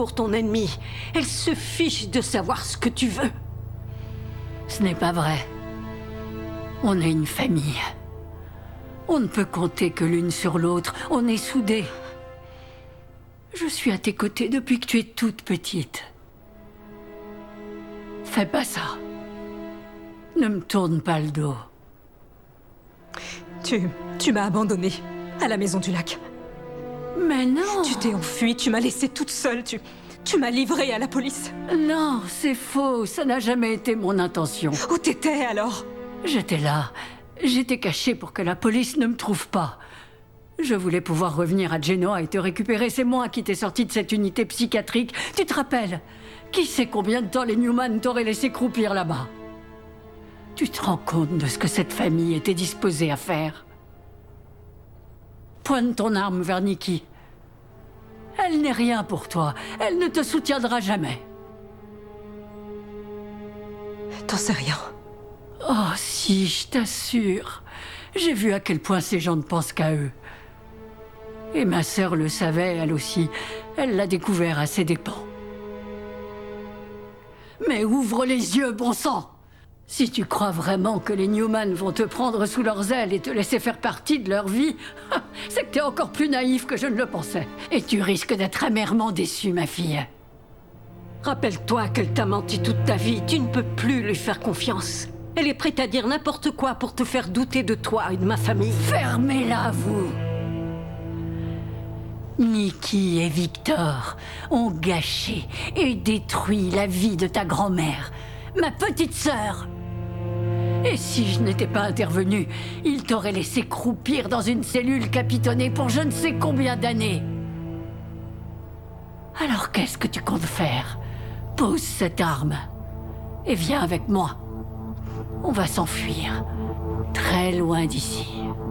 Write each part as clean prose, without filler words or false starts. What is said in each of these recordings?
toujours ton ennemi. Elle se fiche de savoir ce que tu veux. Ce n'est pas vrai. On est une famille. On ne peut compter que l'une sur l'autre. On est soudés. Je suis à tes côtés depuis que tu es toute petite. Fais pas ça. Ne me tourne pas le dos. Tu m'as abandonnée à la Maison du Lac. Mais non! Tu t'es enfuie, tu m'as laissée toute seule, tu m'as livrée à la police. Non, c'est faux. Ça n'a jamais été mon intention. Où t'étais alors? J'étais là. J'étais cachée pour que la police ne me trouve pas. Je voulais pouvoir revenir à Genoa et te récupérer. C'est moi qui t'ai sorti de cette unité psychiatrique. Tu te rappelles? Qui sait combien de temps les Newman t'auraient laissé croupir là-bas? Tu te rends compte de ce que cette famille était disposée à faire? Pointe ton arme vers Nikki. Elle n'est rien pour toi. Elle ne te soutiendra jamais. T'en sais rien. Oh si, je t'assure. J'ai vu à quel point ces gens ne pensent qu'à eux. Et ma sœur le savait, elle aussi. Elle l'a découvert à ses dépens. Mais ouvre les yeux, bon sang! Si tu crois vraiment que les Newman vont te prendre sous leurs ailes et te laisser faire partie de leur vie, c'est que t'es encore plus naïf que je ne le pensais. Et tu risques d'être amèrement déçue, ma fille. Rappelle-toi qu'elle t'a menti toute ta vie. Tu ne peux plus lui faire confiance. Elle est prête à dire n'importe quoi pour te faire douter de toi et de ma famille. Fermez-la, vous! Nikki et Victor ont gâché et détruit la vie de ta grand-mère, ma petite sœur. Et si je n'étais pas intervenue, ils t'auraient laissé croupir dans une cellule capitonnée pour je ne sais combien d'années. Alors qu'est-ce que tu comptes faire? Pose cette arme et viens avec moi. On va s'enfuir, très loin d'ici.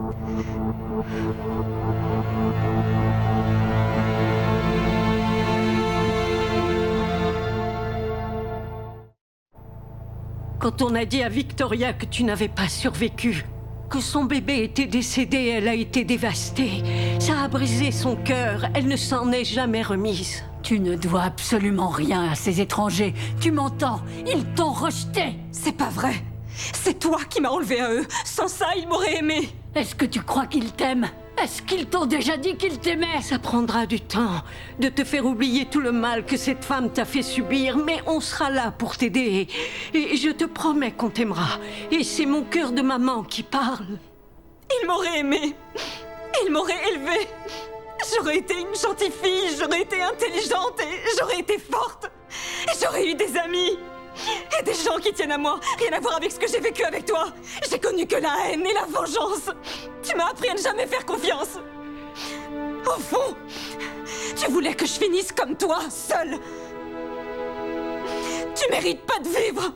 Quand on a dit à Victoria que tu n'avais pas survécu, que son bébé était décédé, elle a été dévastée. Ça a brisé son cœur, elle ne s'en est jamais remise. Tu ne dois absolument rien à ces étrangers. Tu m'entends? Ils t'ont rejeté. C'est pas vrai. C'est toi qui m'as enlevé à eux. Sans ça, ils m'auraient aimé. Est-ce que tu crois qu'ils t'aiment? Est-ce qu'ils t'ont déjà dit qu'ils t'aimaient? Ça prendra du temps de te faire oublier tout le mal que cette femme t'a fait subir, mais on sera là pour t'aider. Et je te promets qu'on t'aimera. Et c'est mon cœur de maman qui parle. Ils m'auraient aimé. Ils m'auraient élevée. J'aurais été une gentille fille, j'aurais été intelligente et j'aurais été forte. Et j'aurais eu des amis. Et des gens qui tiennent à moi. Rien à voir avec ce que j'ai vécu avec toi. J'ai connu que la haine et la vengeance. Tu m'as appris à ne jamais faire confiance. Au fond, tu voulais que je finisse comme toi, seule. Tu mérites pas de vivre.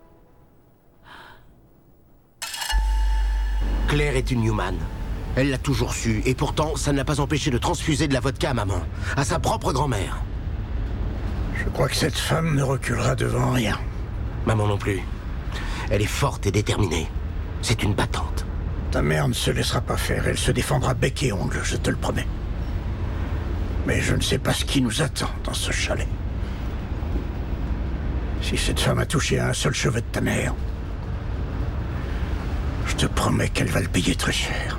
Claire est une Newman. Elle l'a toujours su, et pourtant, ça ne l'a pas empêché de transfuser de la vodka à maman, à sa propre grand-mère. Je crois que cette femme ne reculera devant rien. Maman non plus. Elle est forte et déterminée. C'est une battante. Ta mère ne se laissera pas faire, elle se défendra bec et ongle, je te le promets. Mais je ne sais pas ce qui nous attend dans ce chalet. Si cette femme a touché à un seul cheveu de ta mère, je te promets qu'elle va le payer très cher.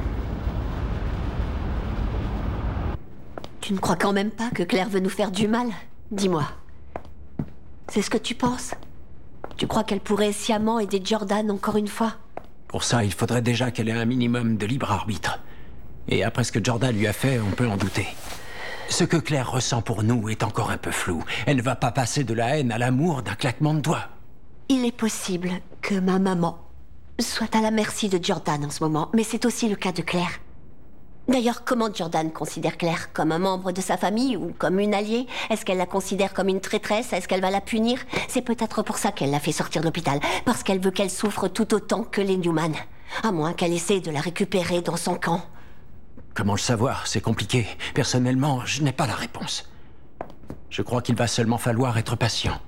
Tu ne crois quand même pas que Claire veut nous faire du mal? Dis-moi. C'est ce que tu penses? Tu crois qu'elle pourrait sciemment aider Jordan encore une fois? Pour ça, il faudrait déjà qu'elle ait un minimum de libre arbitre. Et après ce que Jordan lui a fait, on peut en douter. Ce que Claire ressent pour nous est encore un peu flou. Elle ne va pas passer de la haine à l'amour d'un claquement de doigts. Il est possible que ma maman soit à la merci de Jordan en ce moment, mais c'est aussi le cas de Claire. D'ailleurs, comment Jordan considère Claire? Comme un membre de sa famille ou comme une alliée? Est-ce qu'elle la considère comme une traîtresse? Est-ce qu'elle va la punir? C'est peut-être pour ça qu'elle l'a fait sortir de l'hôpital, parce qu'elle veut qu'elle souffre tout autant que les Newman. À moins qu'elle essaie de la récupérer dans son camp. Comment le savoir? C'est compliqué. Personnellement, je n'ai pas la réponse. Je crois qu'il va seulement falloir être patient.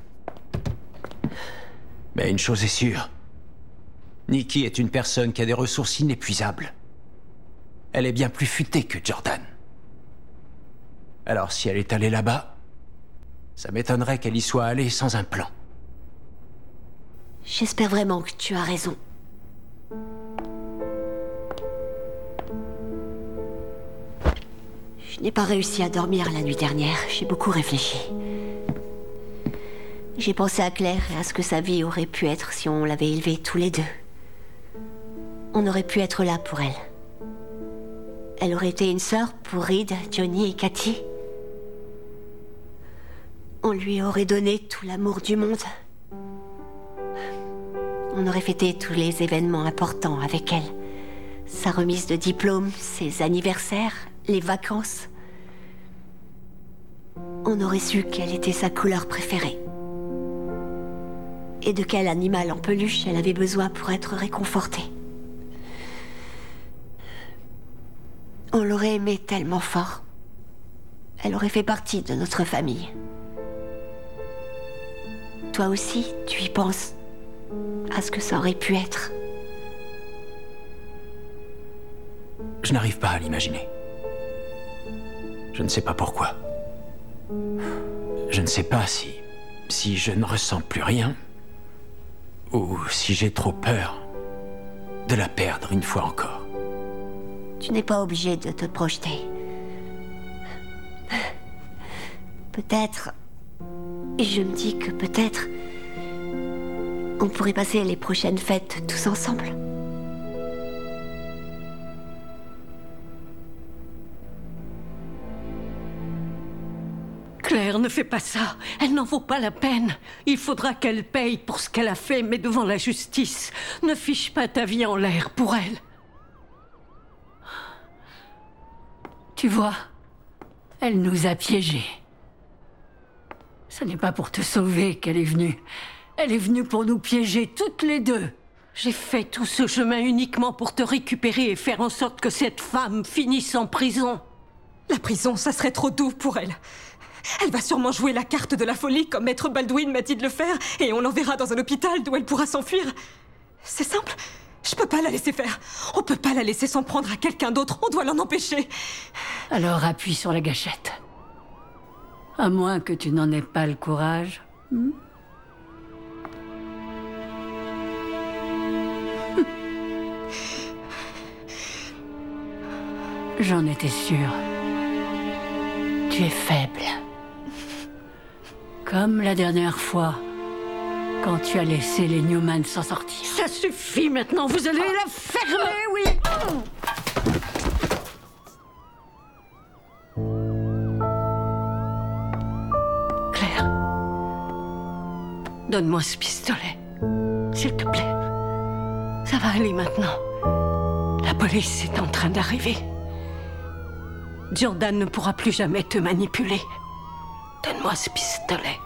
Mais une chose est sûre. Nikki est une personne qui a des ressources inépuisables. Elle est bien plus futée que Jordan. Alors si elle est allée là-bas, Ça m'étonnerait qu'elle y soit allée sans un plan. J'espère vraiment que tu as raison. Je n'ai pas réussi à dormir la nuit dernière. J'ai beaucoup réfléchi. J'ai pensé à Claire et à ce que sa vie aurait pu être si on l'avait élevée tous les deux. On aurait pu être là pour elle. Elle aurait été une sœur pour Reed, Johnny et Cathy. On lui aurait donné tout l'amour du monde. On aurait fêté tous les événements importants avec elle. Sa remise de diplôme, ses anniversaires, les vacances. On aurait su quelle était sa couleur préférée. Et de quel animal en peluche elle avait besoin pour être réconfortée. On l'aurait aimée tellement fort. Elle aurait fait partie de notre famille. Toi aussi, tu y penses à ce que ça aurait pu être. Je n'arrive pas à l'imaginer. Je ne sais pas pourquoi. Je ne sais pas si je ne ressens plus rien ou si j'ai trop peur de la perdre une fois encore. Tu n'es pas obligé de te projeter. Peut-être... Je me dis que peut-être... on pourrait passer les prochaines fêtes tous ensemble. Claire, ne fais pas ça. Elle n'en vaut pas la peine. Il faudra qu'elle paye pour ce qu'elle a fait, mais devant la justice. Ne fiche pas ta vie en l'air pour elle. Tu vois, elle nous a piégés. Ce n'est pas pour te sauver qu'elle est venue. Elle est venue pour nous piéger toutes les deux. J'ai fait tout ce chemin uniquement pour te récupérer et faire en sorte que cette femme finisse en prison. La prison, ça serait trop doux pour elle. Elle va sûrement jouer la carte de la folie comme Maître Baldwin m'a dit de le faire, et on l'enverra dans un hôpital d'où elle pourra s'enfuir. C'est simple. Je peux pas la laisser faire. On peut pas la laisser s'en prendre à quelqu'un d'autre. On doit l'en empêcher. Alors appuie sur la gâchette. À moins que tu n'en aies pas le courage. J'en étais sûre. Tu es faible. Comme la dernière fois, quand tu as laissé les Newman s'en sortir. Ça suffit maintenant, vous allez la fermer, oui. Claire, donne-moi ce pistolet, s'il te plaît. Ça va aller maintenant. La police est en train d'arriver. Jordan ne pourra plus jamais te manipuler. Donne-moi ce pistolet.